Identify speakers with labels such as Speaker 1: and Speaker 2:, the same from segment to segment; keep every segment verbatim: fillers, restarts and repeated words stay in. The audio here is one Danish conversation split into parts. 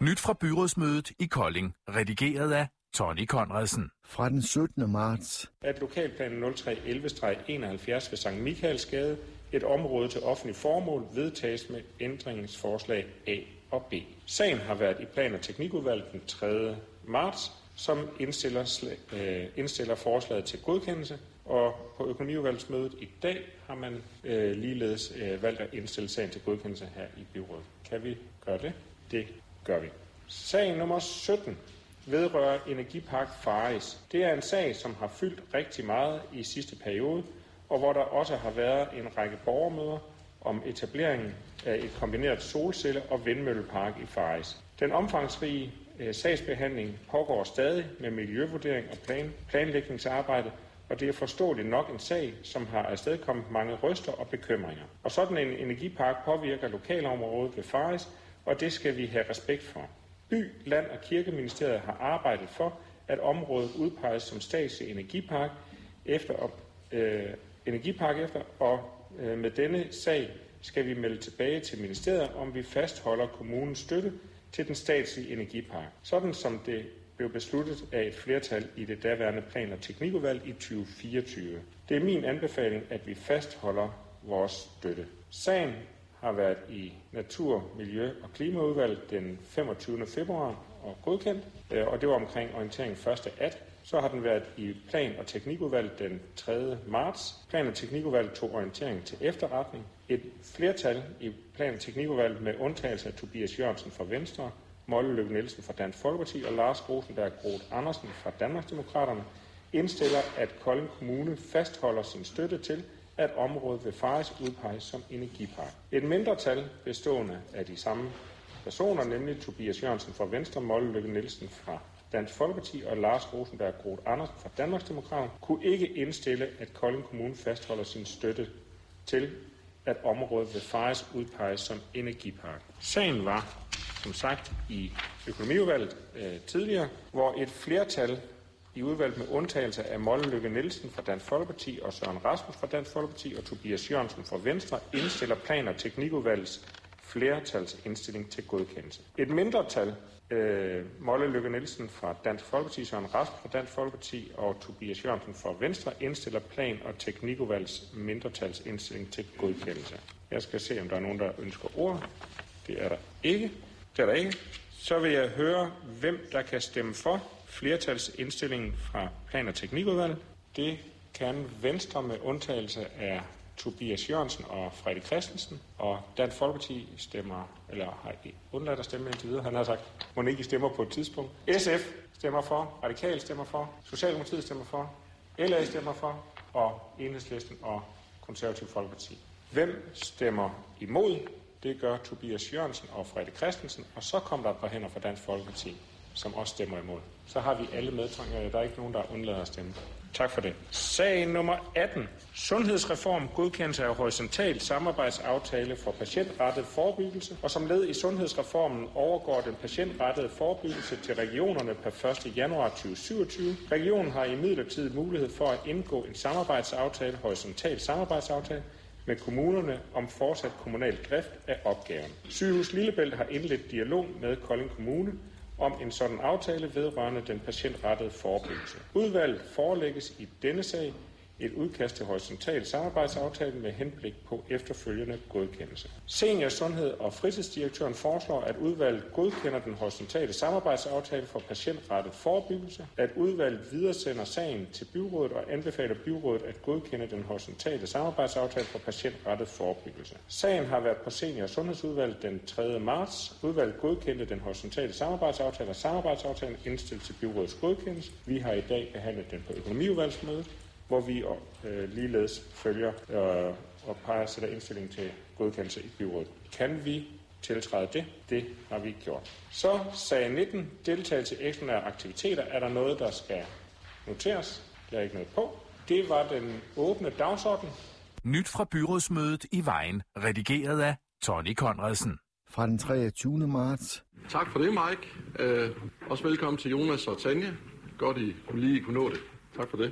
Speaker 1: Nyt fra byrådsmødet i Kolding, redigeret af Tony Conradsen.
Speaker 2: Fra den syttende marts.
Speaker 3: At lokalplanen nul tre elleve enoghalvfjerds ved Sankt Michaelsgade, et område til offentlig formål, vedtages med ændringsforslag A og B. Sagen har været i plan- og teknikudvalget den tredje marts, som indstiller, øh, indstiller forslaget til godkendelse, og på økonomiudvalgsmødet i dag har man øh, ligeledes øh, valgt at indstille sagen til godkendelse her i byrådet. Kan vi gøre det? Det gør vi. Sag nummer sytten vedrører Energipark Faris. Det er en sag, som har fyldt rigtig meget i sidste periode, og hvor der også har været en række borgermøder om etableringen af et kombineret solcelle- og vindmøllepark i Faris. Den omfangsrige øh, sagsbehandling pågår stadig med miljøvurdering og plan, planlægningsarbejde, og det er forståeligt nok en sag, som har afstedkommet mange røster og bekymringer. Og sådan en energipark påvirker lokalområdet ved Faris, og det skal vi have respekt for. By-, Land- og Kirkeministeriet har arbejdet for, at området udpeges som statslig energipark efter, øh, energipark efter og øh, med denne sag skal vi melde tilbage til ministeriet, om vi fastholder kommunens støtte til den statslige energipark, sådan som det blev besluttet af et flertal i det daværende plan- og teknikudvalg i tyve fireogtyve. Det er min anbefaling, at vi fastholder vores støtte. Sagen har været i Natur-, Miljø- og Klimaudvalget den femogtyvende februar og godkendt, og det var omkring orientering første at. Så har den været i Plan- og Teknikudvalget den tredje marts. Plan- og Teknikudvalget tog orientering til efterretning. Et flertal i Plan- og Teknikudvalget med undtagelse af Tobias Jørgensen fra Venstre, Molle Lykke Nielsen fra Dansk Folkeparti og Lars Rosenberg Groth Andersen fra Danmarksdemokraterne indstiller, at Kolding Kommune fastholder sin støtte til, at området ved Faris udpeges som energipark. Et mindretal bestående af de samme personer, nemlig Tobias Jørgensen fra Venstre, Molle Lykke Nielsen fra Dansk Folkeparti og Lars Rosenberg Groth Andersen fra Danmarksdemokraterne, kunne ikke indstille, at Kolding Kommune fastholder sin støtte til, at området ved Faris udpeges som energipark. Sagen var, som sagt, i økonomiudvalget øh, tidligere, hvor et flertal i udvalget med undtagelse af Molle Lykke Nielsen fra Dansk Folkeparti og Søren Rasmus fra Dansk Folkeparti og Tobias Jørgensen fra Venstre indstiller plan- og teknikudvalgets flertalsindstilling til godkendelse. Et mindretal, øh, Molle Lykke Nielsen fra Dansk Folkeparti, Søren Rasmus fra Dansk Folkeparti og Tobias Jørgensen fra Venstre indstiller plan- og teknikudvalgets mindretalsindstilling til godkendelse. Jeg skal se, om der er nogen, der ønsker ord. Det er der ikke. Det er der ikke. Så vil jeg høre, hvem der kan stemme for flertalsindstillingen fra Plan- og Teknikudvalget. Det kan Venstre med undtagelse af Tobias Jørgensen og Frede Christensen, og Dansk Folkeparti stemmer, eller har undladt at stemme indtil videre, han har sagt, må ikke stemmer på et tidspunkt. S F stemmer for, Radikal stemmer for, Socialdemokratiet stemmer for, L A stemmer for, og Enhedslisten og Konservativ Folkeparti. Hvem stemmer imod? Det gør Tobias Jørgensen og Frede Christensen, og så kommer der et par hænder fra Dansk Folkeparti, som også stemmer imod. Så har vi alle medtrængere. Der er ikke nogen, der undlader at stemme. Tak for det. Sag nummer atten. Sundhedsreform, godkendelse af horisontal samarbejdsaftale for patientrettet forebyggelse, og som led i sundhedsreformen overgår den patientrettede forebyggelse til regionerne per første januar to tusind og syvogtyve. Regionen har imidlertid mulighed for at indgå en samarbejdsaftale, horisontal samarbejdsaftale, med kommunerne om fortsat kommunal drift af opgaven. Sygehus Lillebælt har indledt dialog med Kolding Kommune om en sådan aftale vedrørende den patientrettede forebyggelse. Udvalget forelægges i denne sag et udkast til horisontal samarbejdsaftale med henblik på efterfølgende godkendelse. Senior Sundhed- og Fritidsdirektøren foreslår, at udvalget godkender den horisontale samarbejdsaftale for patientrettet forebyggelse, at udvalget videresender sagen til byrådet og anbefaler byrådet at godkende den horisontale samarbejdsaftale for patientrettet forebyggelse. Sagen har været på Senior Sundhedsudvalget den tredje marts. Udvalget godkendte den horisontale samarbejdsaftale og samarbejdsaftalen indstillet til byrådets godkendelse. Vi har i dag behandlet den på økonomiudvalgsmødet, hvor vi øh, ligeledes følger øh, og peger sætter indstilling til godkendelse i byrådet. Kan vi tiltræde det? Det har vi gjort. Så sag nitten. Deltagelse i ekstraordinære aktiviteter. Er der noget, der skal noteres? Der er ikke noget på. Det var den åbne dagsorden.
Speaker 1: Nyt fra byrådsmødet i Vejen, redigeret af Tony Conradsen.
Speaker 2: Fra den treogtyvende marts.
Speaker 4: Tak for det, Mike. Øh, også velkommen til Jonas og Tanja. Godt, I lige kunne nå det. Tak for det.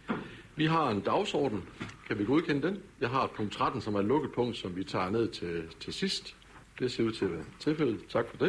Speaker 4: Vi har en dagsorden. Kan vi godkende den? Jeg har punkt tretten, som er et lukket punkt, som vi tager ned til, til sidst. Det ser ud til at være tilfældet. Tak for det.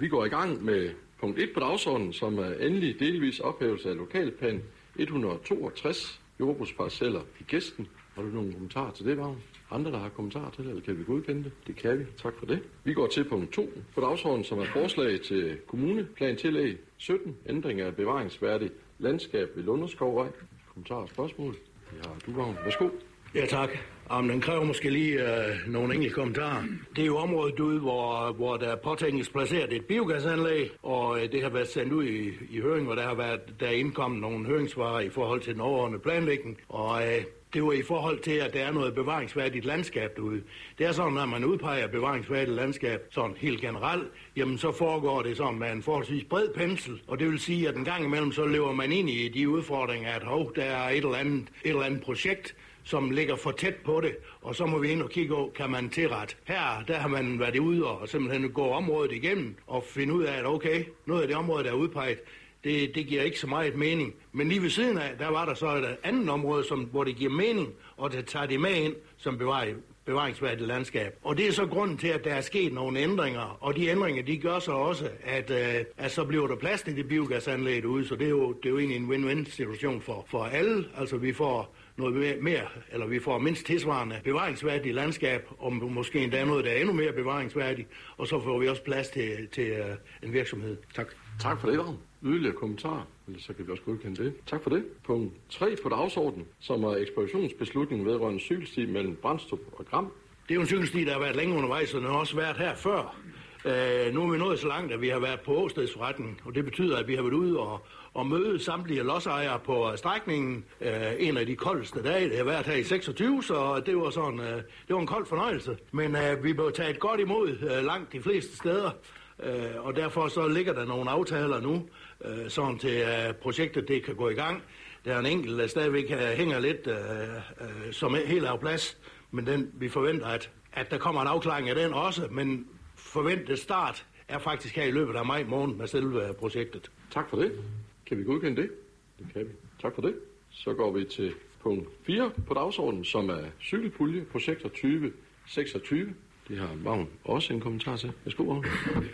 Speaker 4: Vi går i gang med punkt et på dagsordenen, som er endelig delvis ophævelse af lokalplan et hundrede og toogtres jordbrugsparceller i Gesten. Har du nogle kommentarer til det, Vagn? Andre, der har kommentarer til det, eller kan vi godkende det? Det kan vi. Tak for det. Vi går til punkt to på dagsordenen, som er forslag til kommuneplan tillæg sytten, ændring af bevaringsværdig landskab ved Lunderskovvej. Kommentarer og spørgsmål? Det har du, Vagn. Værsgo.
Speaker 5: Ja, tak. Um, den kræver måske lige uh, nogle enkelte kommentarer. Det er jo området ude, hvor, hvor der påtænkes placeret et biogasanlæg, og uh, det har været sendt ud i, i høring, hvor der har været der er indkommet nogle høringsvarer i forhold til den overordnede planlægning, og uh, det var i forhold til, at der er noget bevaringsværdigt landskab derude. Det er sådan, når man udpeger bevaringsværdigt landskab sådan helt generelt, jamen så foregår det sådan med en forholdsvis bred pensel, og det vil sige, at en gang imellem så lever man ind i de udfordringer, at hov, der er et eller andet, et eller andet projekt, som ligger for tæt på det, og så må vi ind og kigge over, kan man tilrette. Her, der har man været ude og simpelthen gå området igennem og finde ud af, at okay, noget af det område, der er udpeget, det, det giver ikke så meget mening. Men lige ved siden af, der var der så et andet område, som, hvor det giver mening, og det tager det med ind som bevaring, bevaringsværdigt landskab. Og det er så grunden til, at der er sket nogle ændringer, og de ændringer, de gør så også, at, øh, at så bliver der plads til det biogasanlæg ude, så det er jo, det er jo egentlig en win-win-situation for, for alle. Altså vi får noget mere, eller vi får mindst tilsvarende bevaringsværdigt landskab, og måske endda noget, der er endnu mere bevaringsværdigt, og så får vi også plads til, til uh, en virksomhed. Tak.
Speaker 4: Tak for det, Vagn. Yderligere kommentarer, eller så kan vi også godkende det. Tak for det. Punkt tre på dagsordenen, som er ekspropriationsbeslutningen vedrørende cykelsti mellem Brandstrup og Gram.
Speaker 5: Det er jo en cykelsti, der har været længe undervejs, og den har også været her før. Uh, nu er vi nået så langt, at vi har været på åstedsforretning, og det betyder, at vi har været ude og, og møde samtlige lodsejere på strækningen. Uh, en af de koldeste dage, det har været her i seksogtyve, så det var sådan, uh, det var en kold fornøjelse. Men uh, vi blev taget godt imod uh, langt de fleste steder, uh, og derfor så ligger der nogle aftaler nu, uh, sådan til uh, projektet det kan gå i gang. Der er en enkelt, der stadigvæk uh, hænger lidt, uh, uh, som er helt af plads, men den, vi forventer, at, at der kommer en afklaring af den også, men forventet start er faktisk her i løbet af maj måned med selve projektet.
Speaker 4: Tak for det. Kan vi godkende det? Det kan vi. Tak for det. Så går vi til punkt fire på dagsordenen, som er cykelpulje, projekter tyve seksogtyve. Det har Vagn også en kommentar til. Værsgo, Vagn.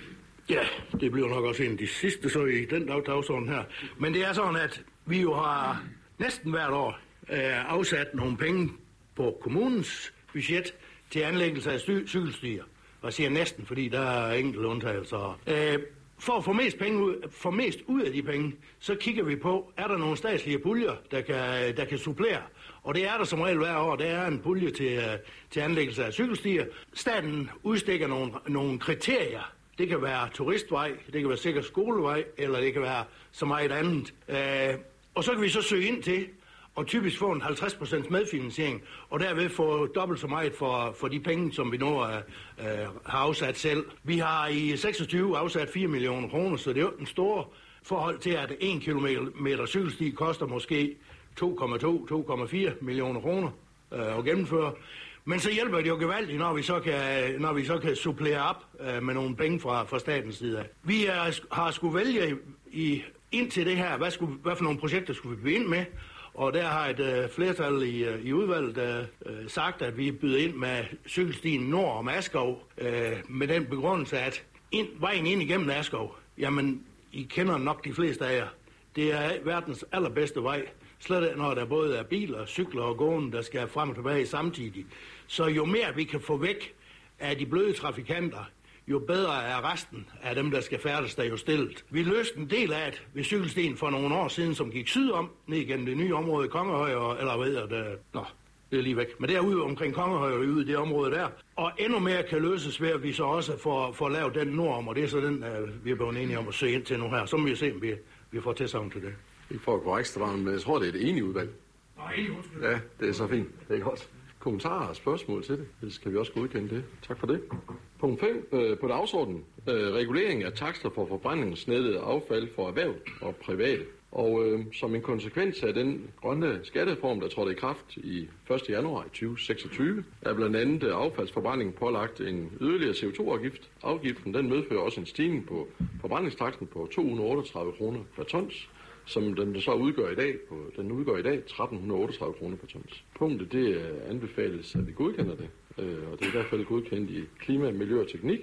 Speaker 5: Ja, det bliver nok også en af de sidste så i den dagsorden her. Men det er sådan, at vi jo har næsten hvert år øh, afsat nogle penge på kommunens budget til anlæggelse af cykelstier. Og jeg siger næsten, fordi der er enkelte undtagelser. Øh, for at få mest, penge ud, få mest ud af de penge, så kigger vi på, er der nogle statslige puljer, der kan, der kan supplere. Og det er der som regel hver år. Der er en pulje til, til anlæggelse af cykelstier. Staten udstikker nogle, nogle kriterier. Det kan være turistvej, det kan være sikker skolevej, eller det kan være så meget andet. Øh, og så kan vi så søge ind til, og typisk få en halvtreds procent medfinansiering, og derved få dobbelt så meget for, for de penge, som vi nu uh, uh, har afsat selv. Vi har i seksogtyve afsat fire millioner kroner, så det er jo en stor forhold til, at en kilometer cykelsti koster måske to komma to til to komma fire millioner kroner uh, at gennemføre. Men så hjælper det jo gevaldigt, når vi så kan, når vi så kan supplere op uh, med nogle penge fra, fra statens side. Vi er, har skulle vælge i, ind til det her, hvad, skulle, hvad for nogle projekter skulle vi begynde med. Og der har et øh, flertal i, øh, i udvalget øh, sagt, at vi byder ind med cykelstien nord om Askov, øh, med den begrundelse, at ind, vejen ind igennem Askov, jamen, I kender nok de fleste af jer. Det er verdens allerbedste vej, slet når der både er biler, cykler og gående, der skal frem og tilbage samtidig. Så jo mere vi kan få væk af de bløde trafikanter, jo bedre er resten af dem, der skal færdes, der jo stillet. Vi løste en del af det ved cykelstien for nogle år siden, som gik sydom, ned igennem det nye område i Kongehøj, eller hvad hedder det? Nå, det er lige væk. Men derude omkring Kongehøj og ude i det område der. Og endnu mere kan løses ved, at vi så også får, får lavet den nordom, og det er så den, uh, vi er blevet enige om at søge ind til nu her. Så må vi se, om vi, vi får tilsavn til det.
Speaker 4: Vi får gå ekstra varmt, men jeg tror, det er et enigt udvalg.
Speaker 5: Nej, enig undskyld.
Speaker 4: Ja, det er så fint. Det er godt. Kommentarer og spørgsmål til det, ellers kan vi også godkende det. Tak for det. Punkt fem øh, på dagsordenen. Øh, regulering af takster for forbrændingsnettet af affald for erhverv og private. Og øh, som en konsekvens af den grønne skattereform, der trådte i kraft i første januar i tyve seksogtyve, er blandt andet affaldsforbrænding pålagt en yderligere C O to afgift. Afgiften den medfører også en stigning på forbrændingstaksten på to hundrede og otteogtredive kroner per tons, som den så udgør i dag, på, den udgør i dag tretten otteogtredive kroner per tons. Punktet det anbefales, at vi godkender det, og det er i hvert fald godkendt i klima, miljø og teknik,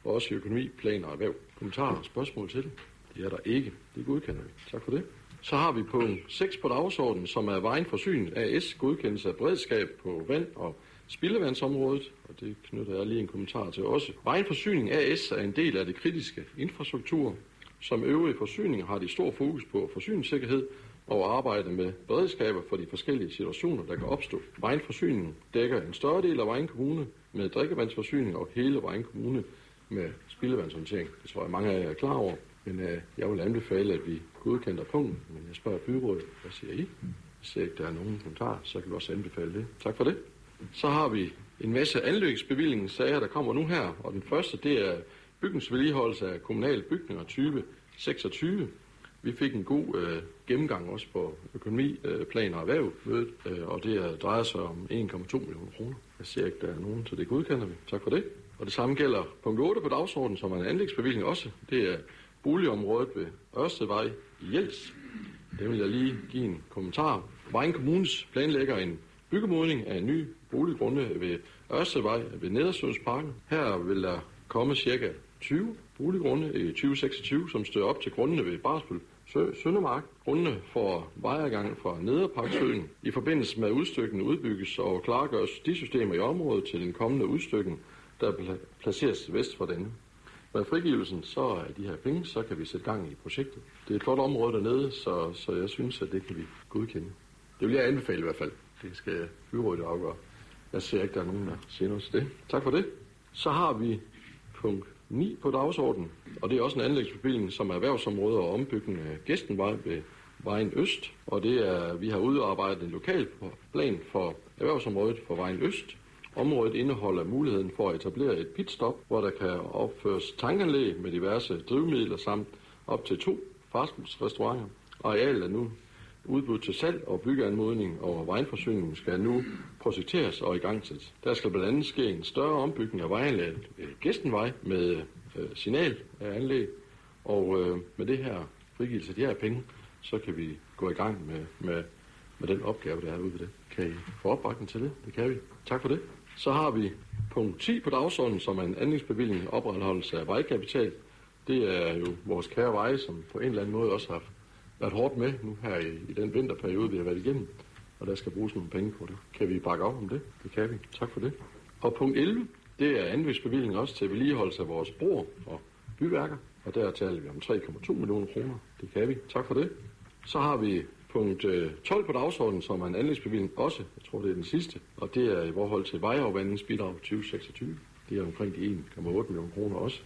Speaker 4: og også i økonomi, plan og erhverv. Kommentarer og spørgsmål til det? Det er der ikke. Det godkender vi. Tak for det. Så har vi punkt seks på dagsordenen, som er Vejen Forsyning A S, godkendelse af beredskab på vand- og spildevandsområdet, og det knytter jeg lige en kommentar til også. Vejen Forsyning A S er en del af det kritiske infrastruktur. Som øvrige forsyninger har de stor fokus på forsyningssikkerhed og arbejde med beredskaber for de forskellige situationer, der kan opstå. Vejen Forsyning dækker en større del af Vejen Kommune med drikkevandsforsyning og hele Vejen Kommune med spildevandshåndtering. Det tror jeg mange af jer er klar over, men øh, jeg vil anbefale, at vi godkender punkten, men jeg spørger byrådet, hvad siger I? Hvis ikke der er nogen kommentarer, så kan vi også anbefale det. Tak for det. Så har vi en masse anlægsbevillingssager, der kommer nu her, og den første, det er bygningsvedligeholdelse af kommunale bygninger tyve seksogtyve. Vi fik en god øh, gennemgang også på økonomi, øh, plan og erhverv mødet, øh, og det er, drejer sig om en komma to millioner kroner. Jeg ser ikke, der er nogen, så det godkender vi. Tak for det. Og det samme gælder punkt otte på dagsordenen, som er en anlægsbevilling også. Det er boligområdet ved Ørstedvej i Jels. Det vil jeg lige give en kommentar. Vejen Kommunes planlægger en byggemodning af en ny boliggrunde ved Ørstedvej ved Nedersønsparken. Her vil der komme ca. tyve boliggrunde i tyve seksogtyve, som støder op til grundene ved Barsbøl Søndermark. Grundene for vejergang fra Nederparksøen i forbindelse med udstykningen udbygges og klargøres de systemer i området til den kommende udstykning, der placeres vest for denne. Med frigivelsen så af de her penge, så kan vi sætte gang i projektet. Det er et flot område dernede, så, så jeg synes, at det kan vi godkende. Det vil jeg anbefale i hvert fald. Det skal byrådet afgøre. Jeg ser ikke, der er nogen, der siger noget til det. Tak for det. Så har vi punkt ni på dagsordenen, og det er også en anlægsbevilling, som er erhvervsområder og ombygning af Gæstenvej ved Vejen Øst. Og det er, vi har udarbejdet en lokal plan for erhvervsområdet for Vejen Øst. Området indeholder muligheden for at etablere et pitstop, hvor der kan opføres tankanlæg med diverse drivmidler samt op til to fastfood-restauranter. Arealet er nu udbudt til salg og byggeanmodning, og vejforsyningen skal nu projekteres og igangsættes. Der skal blandt andet ske en større ombygning af vejanlægget ved Gæstenvej med øh, signal af anlæg, og øh, med det her frigivelse af de her penge, så kan vi gå i gang med, med, med den opgave, der er ude ved det. Kan I få opbakning til det? Det kan vi. Tak for det. Så har vi punkt ti på dagsordenen, som er en anlægsbevilling opretholdelse af vejkapital. Det er jo vores kære veje, som på en eller anden måde også har været hårdt med nu her i, i den vinterperiode, vi har været igennem. Og der skal bruges nogle penge på det. Kan vi bakke op om det? Det kan vi. Tak for det. Og punkt elleve, det er anlægsbevilling også til vedligeholdelse af vores broer og byværker. Og der taler vi om tre komma to millioner kroner. Det kan vi. Tak for det. Så har vi punkt tolv på dagsordenen, som er en anlægsbevilling også. Jeg tror, det er den sidste. Og det er i forhold til vejafvandingsbidrag tyve seksogtyve. Det er omkring de en komma otte millioner kroner også.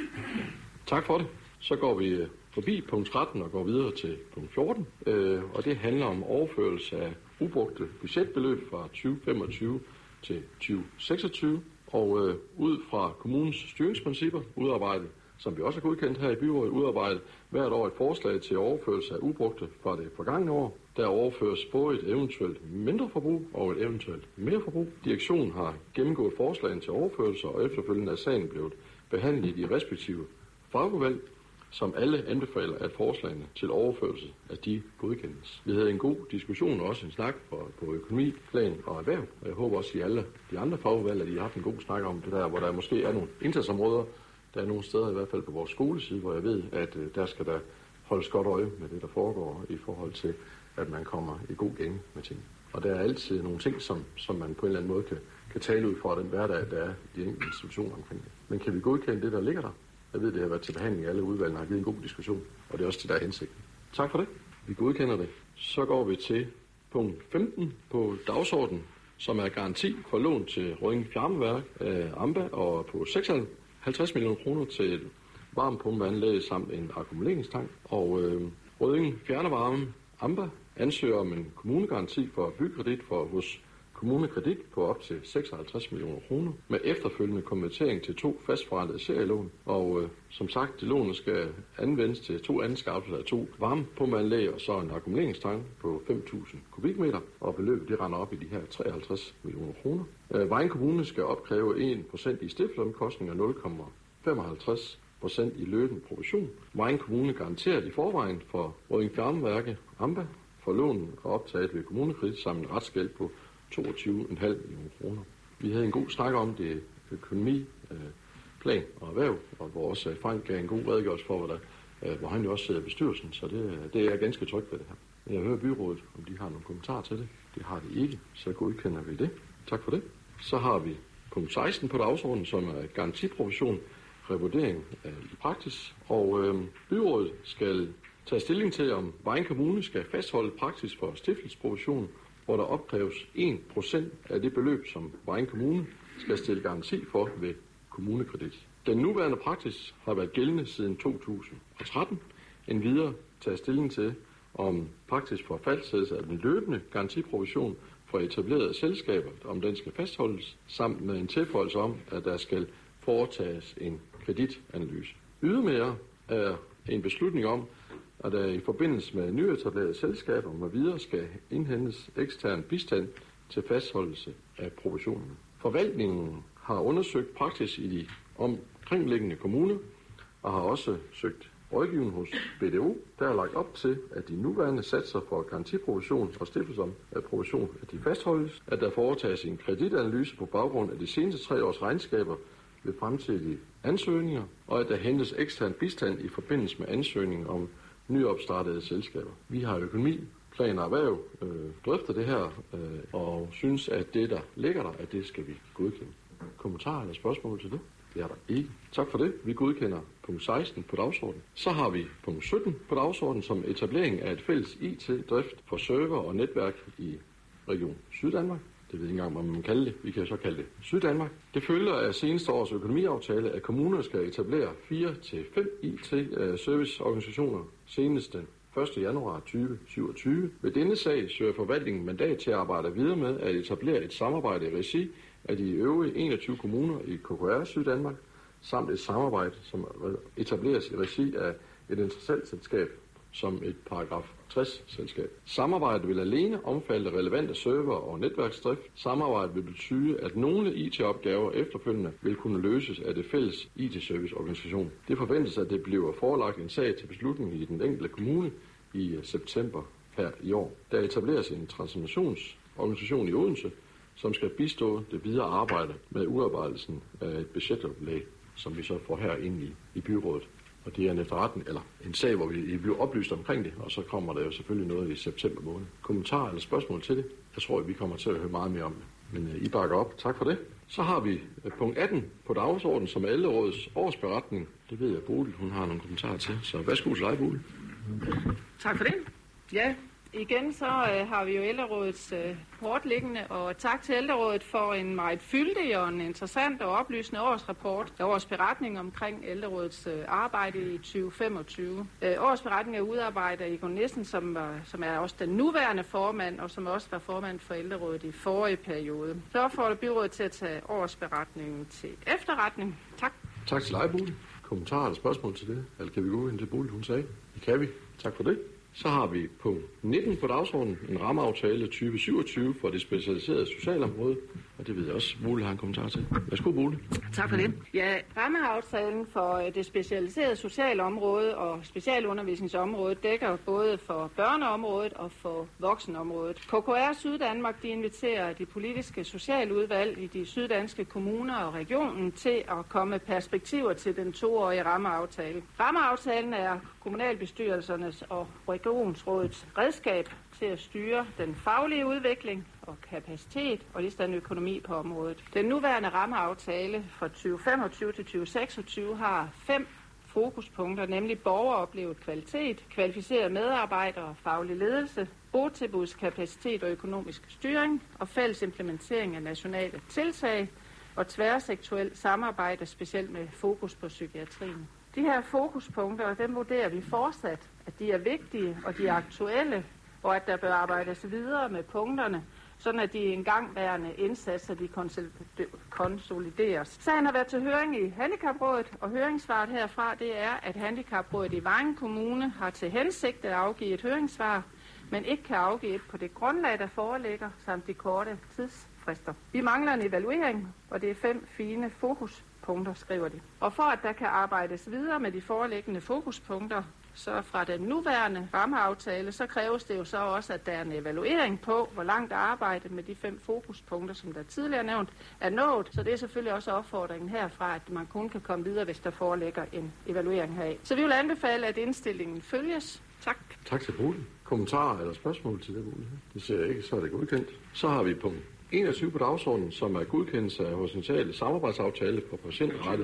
Speaker 4: Tak for det. Så går vi forbi punkt tretten og går videre til punkt fjorten. Øh, og det handler om overførelse af ubrugte budgetbeløb fra tyve femogtyve til tyve seksogtyve. Og øh, ud fra kommunens styringsprincipper udarbejdet, som vi også har godkendt her i byrådet, udarbejdet hvert år et forslag til overførelse af ubrugte fra det forgangne år. Der overføres både et eventuelt mindre forbrug og et eventuelt mere forbrug. Direktionen har gennemgået forslagene til overførelse, og efterfølgende er sagen blevet behandlet i de respektive fagudvalg, som alle anbefaler, at forslagene til overførelse af de godkendes. Vi havde en god diskussion og også en snak på, på økonomi, plan og erhverv, og jeg håber også, at I alle de andre fagudvalg, at I har haft en god snak om det der, hvor der måske er nogle indsatsområder. Der er nogle steder, i hvert fald på vores skoleside, hvor jeg ved, at øh, der skal der holdes godt øje med det, der foregår i forhold til, at man kommer i god gang med ting. Og der er altid nogle ting, som, som man på en eller anden måde kan, kan tale ud fra den hverdag, der er i de enkelte institutioner omkring det. Men kan vi godkende det, der ligger der? Jeg ved, det har været til behandling i alle udvalgene og har givet en god diskussion, og det er også til der hensigten. Tak for det. Vi godkender det. Så går vi til punkt femten på dagsordenen, som er garanti for lån til Rødding Fjernvarmeværk af Amba, og på seksoghalvtreds millioner kroner til et varmepumpeanlæg samt en akkumuleringstank. Og øh, Rødding Fjernvarme Amba ansøger om en kommunegaranti for byggekredit for hos KommuneKredit på op til seksoghalvtreds millioner kroner med efterfølgende konvertering til to fastforrentede serielån. Og øh, som sagt, det lånet skal anvendes til to anskaffelser af to varmepumpeanlæg og så en akkumuleringstank på fem tusind kubikmeter. Og beløbet det render op i de her treoghalvtreds millioner kroner. Øh, Vejen Kommune skal opkræve en procent i stiftsomkostninger og nul komma femoghalvtreds procent i løbende provision. Vejen Kommune garanteret i forvejen for Rødding Fjernvarme Amba for lån og optaget ved KommuneKredit sammen en retsgæld på toogtyve komma fem millioner kroner. Vi havde en god snak om det økonomi, øh, plan og erhverv, og hvor også Frank gav en god redegørelse for, hvad der, hvor han jo også sidder i bestyrelsen, så det, det er jeg ganske tryg ved det her. Jeg hører byrådet, om de har nogle kommentarer til det. Det har de ikke, så godkender vi det. Tak for det. Så har vi punkt seksten på dagsordenen, som er garantiprovision, revurdering i praksis, og øh, byrådet skal tage stilling til, om Vejen Kommune skal fastholde praksis for stiftelsesprovision, hvor der opkræves en procent af det beløb, som Vejen Kommune skal stille garanti for ved kommunekredit. Den nuværende praksis har været gældende siden to tusind og tretten. Endvidere tager stilling til, om praksis for fastsættelse af den løbende garantiprovision for etablerede selskaber, om den skal fastholdes, samt med en tilføjelse om, at der skal foretages en kreditanalyse. Ydermere er en beslutning om, at der i forbindelse med nyetablerede selskaber med videre skal indhentes ekstern bistand til fastholdelse af provisionen. Forvaltningen har undersøgt praksis i de omkringliggende kommuner og har også søgt rådgivning hos B D O, der er lagt op til, at de nuværende satser for garantiprovision og stiftelse af provision, at de fastholdes, at der foretages en kreditanalyse på baggrund af de seneste tre års regnskaber ved fremtidige ansøgninger, og at der hentes ekstern bistand i forbindelse med ansøgning om nyopstartede selskaber. Vi har økonomi, plan og erhverv øh, drøfter det her øh, og synes, at det, der ligger der, at det skal vi godkende. Kommentarer eller spørgsmål til det? Det er der ikke. Tak for det. Vi godkender punkt seksten på dagsordenen. Så har vi punkt sytten på dagsordenen som etablering af et fælles I T-drift for server og netværk i Region Syddanmark. Det ved jeg ikke engang, hvad man kalder det. Vi kan så kalde det Syddanmark. Det følger af seneste års økonomiaftale, at kommuner skal etablere fire til fem I T-serviceorganisationer senest den første januar to tusind og syvogtyve. Ved denne sag søger forvaltningen mandat til at arbejde videre med at etablere et samarbejde i regi af de øvrige enogtyve kommuner i K K R Syddanmark, samt et samarbejde, som etableres i regi af et interessentselskab som et paragraf tres-selskab. Samarbejdet vil alene omfatte relevante server- og netværksdrift. Samarbejdet vil betyde, at nogle I T-opgaver efterfølgende vil kunne løses af det fælles I T-serviceorganisation. Det forventes, at det bliver forelagt en sag til beslutning i den enkelte kommune i september her i år. Der etableres en transformationsorganisation i Odense, som skal bistå det videre arbejde med udarbejdelsen af et budgetoplæg, som vi så får herinde i, i byrådet. Og det er en efterretning, eller en sag, hvor vi bliver oplyst omkring det, og så kommer der jo selvfølgelig noget i september måned. Kommentarer eller spørgsmål til det? Jeg tror, at vi kommer til at høre meget mere om det. Men uh, I bakker op. Tak for det. Så har vi uh, punkt atten på dagsordenen, som er ældrerådets årsberetning. Det ved jeg, Bodil, hun har nogle kommentarer til. Så værsgo til dig, Bodil.
Speaker 6: Tak for det. Ja, igen så øh, har vi jo ældrerådets øh, rapport liggende, og tak til ældrerådet for en meget fyldig og en interessant og oplysende årsrapport. Årsberetning omkring ældrerådets øh, arbejde i tyve femogtyve. Øh, årsberetningen er udarbejdet af Egon Nissen, som, var, som er også den nuværende formand, og som også var formand for ældrerådet i forrige periode. Så opfordrer byrådet til at tage årsberetningen til efterretning. Tak.
Speaker 4: Tak til dig, Bodil. Kommentarer eller spørgsmål til det? Eller kan vi gå ind til Bodil, hun sagde? Det kan vi. Tak for det. Så har vi punkt nitten på dagsordenen, en rammeaftale tyve syvogtyve for det specialiserede socialområde, og det ved jeg også, Bodil har en kommentar til. Værsgo, Bodil.
Speaker 6: Tak for det. Ja, rammeaftalen for det specialiserede socialområde og specialundervisningsområdet dækker både for børneområdet og for voksenområdet. K K R Syddanmark de inviterer de politiske socialudvalg i de syddanske kommuner og regionen til at komme med perspektiver til den toårige rammeaftale. Rammeaftalen er kommunalbestyrelsernes og regionsrådets redskab til at styre den faglige udvikling og kapacitet og lige den økonomi på området. Den nuværende rammeaftale fra tyve femogtyve til tyve seksogtyve har fem fokuspunkter, nemlig borgeroplevet kvalitet, kvalificerede medarbejdere og faglig ledelse, botilbudskapacitet og økonomisk styring og fælles implementering af nationale tiltag og tværsektorielt samarbejde, specielt med fokus på psykiatrien. De her fokuspunkter, dem vurderer vi fortsat, at de er vigtige og de er aktuelle, og at der bør arbejdes videre med punkterne, sådan at de engangværende indsatser de konsolideres. Sagen har været til høring i Handicaprådet, og høringssvaret herfra det er, at Handicaprådet i Vejen Kommune har til hensigt at afgive et høringssvar, men ikke kan afgive et på det grundlag, der foreligger, samt de korte tidsfrister. Vi mangler en evaluering, og det er fem fine fokuspunkter fokuspunkter, skriver de. Og for at der kan arbejdes videre med de foreliggende fokuspunkter, så fra den nuværende rammeaftale, så kræves det jo så også, at der er en evaluering på, hvor langt arbejdet med de fem fokuspunkter, som der tidligere nævnt, er nået. Så det er selvfølgelig også opfordringen herfra, at man kun kan komme videre, hvis der foreligger en evaluering heraf. Så vi vil anbefale, at indstillingen følges. Tak.
Speaker 4: Tak til Bodil. Kommentarer eller spørgsmål til det, Bodil? Det ser jeg ikke, så er det godkendt. Så har vi punkt enogtyve på dagsordenen, som er godkendelse af horisontale samarbejdsaftale på patientrettet.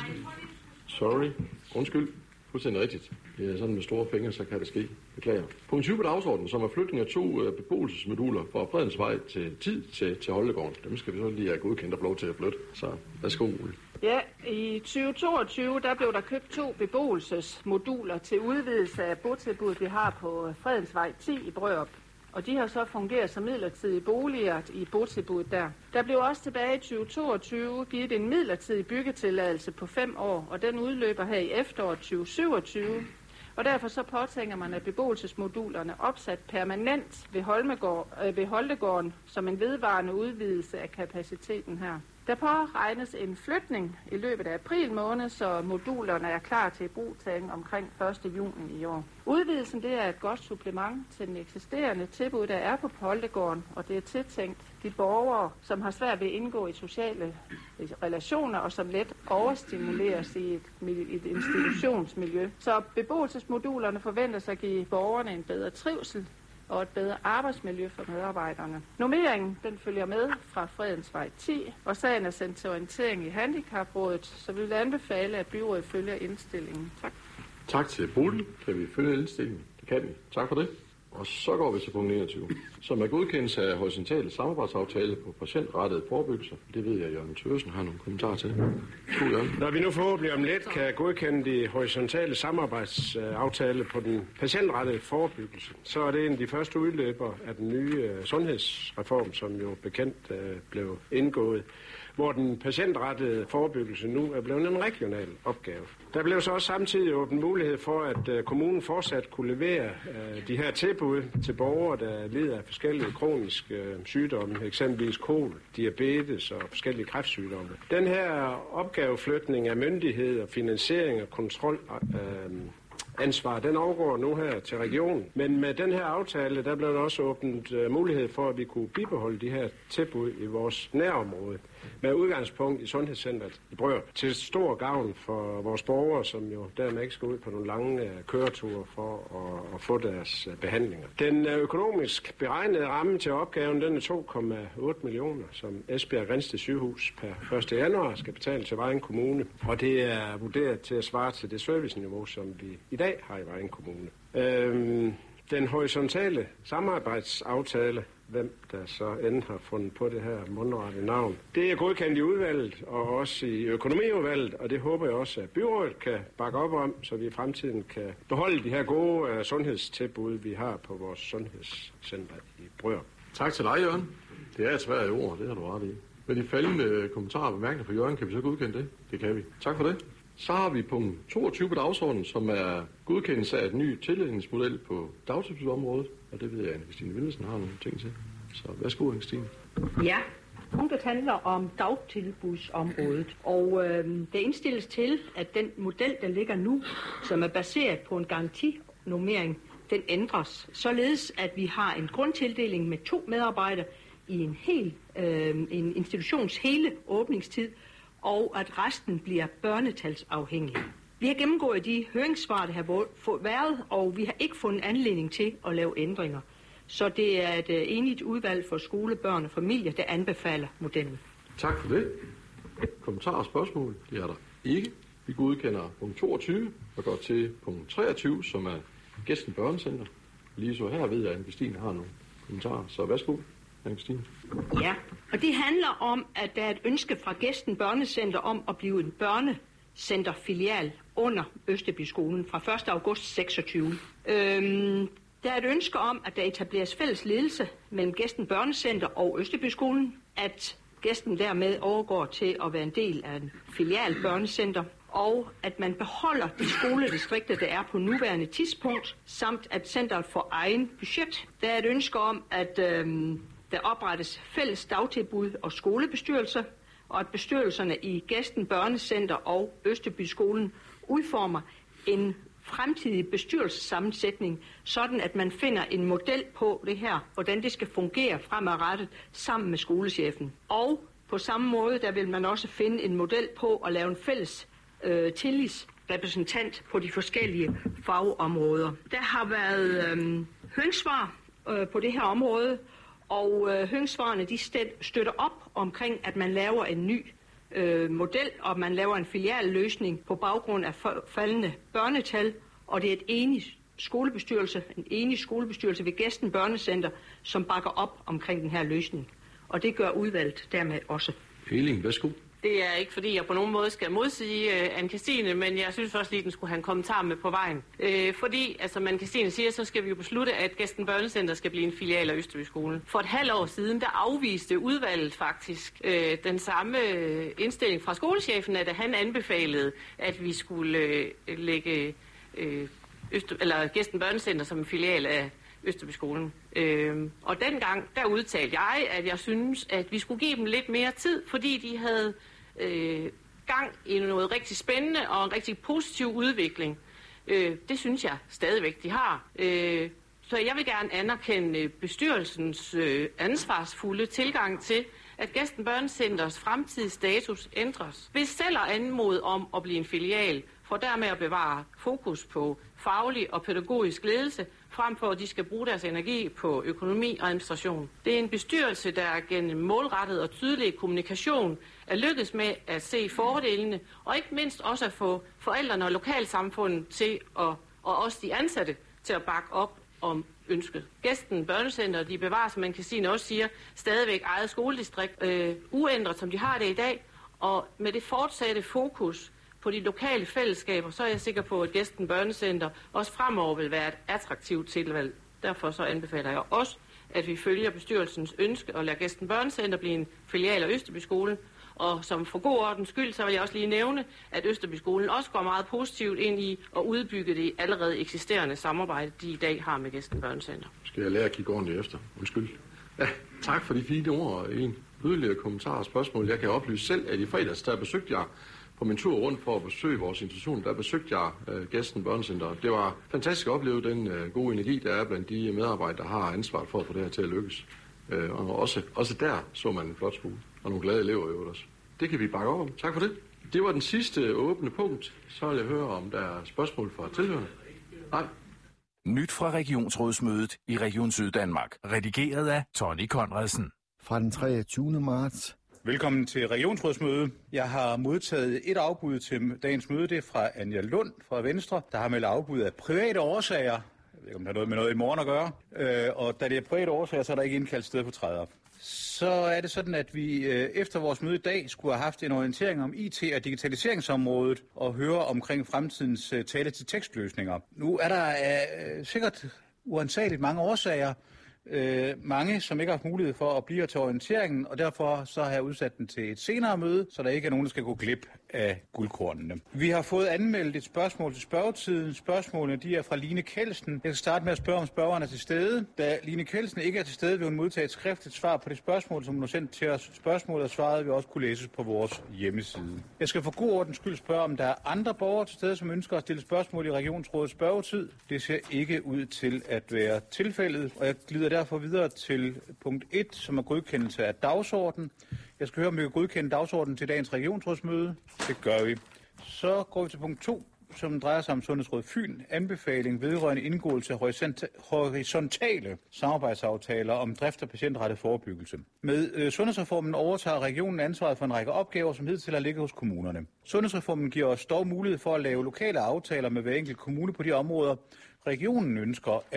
Speaker 4: Sorry. Undskyld. Fuldstændig rigtigt. Det er sådan med store fingre, så kan det ske. Beklager. Punkt tyve på dagsordenen, som er flytning af to uh, beboelsesmoduler fra Fredensvej til tid til, til Holdegården. Dem skal vi så lige have godkendt og få lov til at flytte. Så værsgo, Ole.
Speaker 6: Ja, i tyve toogtyve, der blev der købt to beboelsesmoduler til udvidelse af botilbuddet, vi har på Fredensvej ti i Brørup. Og de har så fungeret som midlertidige boliger i botilbuddet der. Der blev også tilbage i tyve toogtyve givet en midlertidig byggetilladelse på fem år, og den udløber her i efteråret tyve syvogtyve. Og derfor så påtænker man, at beboelsesmodulerne opsat permanent ved, Holmegård, øh, ved Holdegården som en vedvarende udvidelse af kapaciteten her. Der påregnes en flytning i løbet af april måned, så modulerne er klar til brugtagning omkring første juni i år. Udvidelsen det er et godt supplement til den eksisterende tilbud, der er på Holdegården, og det er tiltænkt de borgere, som har svært ved at indgå i sociale relationer og som let overstimuleres i et, et institutionsmiljø. Så beboelsesmodulerne forventes at give borgerne en bedre trivsel og et bedre arbejdsmiljø for medarbejderne. Normeringen den følger med fra Fredensvej ti, og sagen er sendt til orientering i Handicaprådet, så vi vil anbefale, at byrådet følger indstillingen. Tak.
Speaker 4: Tak til Bodil. Kan vi følge indstillingen? Det kan vi. Tak for det. Og så går vi til punkt enogtyve, som er godkendelse af horisontale samarbejdsaftale på patientrettede forebyggelser. Det ved jeg, at Jørgen Thøgersen har nogle kommentarer til.
Speaker 7: Når vi nu forhåbentlig om lidt kan godkende de horisontale samarbejdsaftale på den patientrettede forebyggelse, så er det en af de første udløber af den nye sundhedsreform, som jo bekendt blev indgået, hvor den patientrettede forebyggelse nu er blevet en regional opgave. Der blev så også samtidig åbnet mulighed for, at kommunen fortsat kunne levere de her tilbud til borgere, der lider af forskellige kroniske sygdomme, eksempelvis kol, diabetes og forskellige kræftsygdomme. Den her opgaveflytning af myndighed og finansiering og kontrol øh, ansvar, den overgår nu her til regionen. Men med den her aftale, der blev der også åbnet uh, mulighed for, at vi kunne bibeholde de her tilbud i vores nærområde med udgangspunkt i Sundhedscentret i Brørup, til stor gavn for vores borgere, som jo dermed ikke skal ud på nogle lange uh, køreture for at, at få deres uh, behandlinger. Den uh, økonomisk beregnede ramme til opgaven, den er to komma otte millioner, som Esbjerg Grindsted Sygehus per første januar skal betale til Vejen Kommune, og det er vurderet til at svare til det serviceniveau, som vi i dag har i Vejen Kommune. Øhm, den horisontale samarbejdsaftale, hvem der så end har fundet på det her mundrette navn, det er godkendt i udvalget og også i økonomiudvalget, og det håber jeg også, at byrådet kan bakke op om, så vi i fremtiden kan beholde de her gode uh, sundhedstilbud, vi har på vores sundhedscenter i Brørup.
Speaker 4: Tak til dig, Jørgen. Det er et svært ord, det har du ret i. Med de faldende kommentarer og bemærkninger fra Jørgen, kan vi så godkende det? Det kan vi. Tak for det. Så har vi punkt toogtyve på dagsordenen, som er godkendelse af et ny tillægningsmodel på dagtilbudsområdet. Og det ved jeg, at Anne-Kristine Vilhelmsen har nogle ting til. Så værsgo, Anne-Kristine.
Speaker 8: Ja, punktet handler om dagtilbudsområdet. Og øh, det indstilles til, at den model, der ligger nu, som er baseret på en garantinormering, den ændres. Således, at vi har en grundtildeling med to medarbejdere i en, hel, øh, en institutions hele åbningstid, og at resten bliver børnetalsafhængige. Vi har gennemgået de høringssvar, der har været, og vi har ikke fundet anledning til at lave ændringer. Så det er et enigt udvalg for skole, børn og familier, der anbefaler modellen.
Speaker 4: Tak for det. Kommentarer og spørgsmål, det er der ikke. Vi godkender punkt toogtyve og går til punkt treogtyve, som er Gesten Børnecenter. Lige så her ved jeg, at Anne-Kristine har nogle kommentarer, så værsgo.
Speaker 8: Ja, og det handler om, at der er et ønske fra Gesten Børnecenter om at blive en børnecenterfilial under Østerbyskolen fra første august seksogtyve. Øhm, der er et ønske om, at der etableres fælles ledelse mellem Gesten Børnecenter og Østerbyskolen, at Gesten dermed overgår til at være en del af en filial børnecenter, og at man beholder de skoledistrikter, der er på nuværende tidspunkt, samt at centret får egen budget. Der er et ønske om, at øhm, der oprettes fælles dagtilbud og skolebestyrelser, og at bestyrelserne i Gesten Børnecenter og Østerbyskolen udformer en fremtidig bestyrelsessammensætning, sådan at man finder en model på det her, hvordan det skal fungere fremadrettet sammen med skolechefen. Og på samme måde, der vil man også finde en model på at lave en fælles øh, tillidsrepræsentant på de forskellige fagområder. Der har været øh, høringssvar øh, på det her område, og øh, høringssvarene de støtter op omkring, at man laver en ny øh, model, og man laver en filialløsning på baggrund af faldende børnetal, og det er et enigt skolebestyrelse, en enig skolebestyrelse ved Gesten Børnecenter, som bakker op omkring den her løsning. Og det gør udvalget dermed også.
Speaker 4: Elling, værsgo.
Speaker 9: Det er ikke, fordi jeg på nogen måde skal modsige uh, Anne-Kristine, men jeg synes også lige, at den skulle have en kommentar med på vejen. Uh, fordi, altså, Anne-Kristine siger, så skal vi jo beslutte, at Gesten Børnecenter skal blive en filial af Østerbyskolen. For et halvt år siden, der afviste udvalget faktisk uh, den samme indstilling fra skolechefen, at han anbefalede, at vi skulle uh, lægge uh, Øster, eller Gesten Børnecenter som en filial af Østerbyskolen. Øh, og dengang, der udtalte jeg, at jeg synes, at vi skulle give dem lidt mere tid, fordi de havde øh, gang i noget rigtig spændende og en rigtig positiv udvikling. Øh, det synes jeg stadigvæk, de har. Øh, så jeg vil gerne anerkende bestyrelsens øh, ansvarsfulde tilgang til, at Gesten Børnecenters fremtidige status ændres. Hvis selv at anmode om at blive en filial, for dermed at bevare fokus på faglig og pædagogisk ledelse, frem for at de skal bruge deres energi på økonomi og administration. Det er en bestyrelse, der gennem målrettet og tydelig kommunikation er lykkedes med at se fordelene, og ikke mindst også at få forældrene og lokalsamfundet til at, og også de ansatte til at bakke op om ønsket. Gesten Børnecenter, de bevarer, som man kan sige, også siger, stadigvæk eget skoledistrikt, øh, uændret som de har det i dag, og med det fortsatte fokus på de lokale fællesskaber, så er jeg sikker på, at Gesten Børnecenter også fremover vil være et attraktivt tilvalg. Derfor så anbefaler jeg også, at vi følger bestyrelsens ønske og lader Gesten Børnecenter blive en filial af Østerbyskolen. Og som for god ordens skyld, så vil jeg også lige nævne, at Østerbyskolen også går meget positivt ind i at udbygge det allerede eksisterende samarbejde, de i dag har med Gesten Børnecenter.
Speaker 4: Skal jeg lære at kigge ordentligt efter? Undskyld. Ja, tak for de fine ord og en yderligere kommentar og spørgsmål. Jeg kan oplyse selv, at i fredags, der besøgte jeg på min tur rundt for at besøge vores institution, der besøgte jeg uh, Gesten Børnecenter. Det var fantastisk at opleve den uh, gode energi, der er blandt de medarbejdere, der har ansvaret for at få det her til at lykkes. Uh, og også, også der så man en flot skole, og nogle glade elever i øvrigt også. Det kan vi bakke op om. Tak for det. Det var den sidste åbne punkt. Så vil jeg høre, om der er spørgsmål fra tilhørende. Nej.
Speaker 1: Nyt fra regionsrådsmødet i Region Syddanmark. Redigeret af Tony Conradsen.
Speaker 2: Fra den treogtyvende marts.
Speaker 10: Velkommen til regionsrådsmødet. Jeg har modtaget et afbud til dagens møde. Det er fra Anja Lund fra Venstre, der har meldt afbud af private årsager. Jeg ved ikke, om der er noget med noget i morgen at gøre. Øh, og da det er private årsager, så er der ikke indkaldt sted på træder. Så er det sådan, at vi øh, efter vores møde i dag skulle have haft en orientering om I T- og digitaliseringsområdet og høre omkring fremtidens øh, tale-til-tekstløsninger. Nu er der øh, sikkert uansageligt mange årsager. Øh, mange, som ikke har haft mulighed for at blive til orienteringen, og derfor så har jeg udsat den til et senere møde, så der ikke er nogen, der skal gå glip af guldkornene. Vi har fået anmeldt et spørgsmål til spørgetiden. Spørgsmålene de er fra Line Kjeldsen. Jeg skal starte med at spørge, om spørgeren er til stede. Da Line Kjeldsen ikke er til stede, vil hun modtage et skriftligt svar på det spørgsmål, som hun har sendt til os. Spørgsmålet og svaret vil også kunne læses på vores hjemmeside. Jeg skal for god ordens skyld spørge, om der er andre borgere til stede, som ønsker at stille spørgsmål i Regionsrådets spørgetid. Det ser ikke ud til at være tilfældet, og jeg glider derfor videre til punkt et, som er godkendelse af dagsordenen. Jeg skal høre, om vi kan godkende dagsordenen til dagens regionsrådsmøde. Det gør vi. Så går vi til punkt to, som drejer sig om Sundhedsråd Fyn. Anbefaling vedrørende indgåelse af horisontale samarbejdsaftaler om drift og patientrettet forebyggelse. Med øh, sundhedsreformen overtager regionen ansvaret for en række opgaver, som hidtil har ligget hos kommunerne. Sundhedsreformen giver os dog mulighed for at lave lokale aftaler med hver enkelt kommune på de områder, regionen ønsker